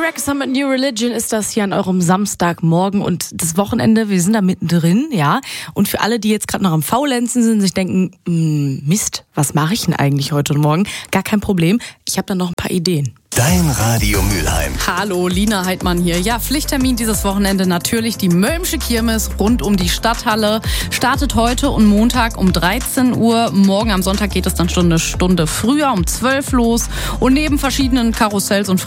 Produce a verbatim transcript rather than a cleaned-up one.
Wrexham mit New Religion ist das hier an eurem Samstagmorgen und das Wochenende, wir sind da mittendrin, ja. Und für alle, die jetzt gerade noch am Faulenzen sind, sich denken, Mist, was mache ich denn eigentlich heute und morgen? Gar kein Problem, ich habe da noch ein paar Ideen. Dein Radio Mülheim. Hallo, Lina Heidmann hier. Ja, Pflichttermin dieses Wochenende natürlich die Mölmsche Kirmes rund um die Stadthalle. Startet heute und Montag um dreizehn Uhr. Morgen am Sonntag geht es dann schon eine Stunde früher um zwölf los. Und neben verschiedenen Karussells und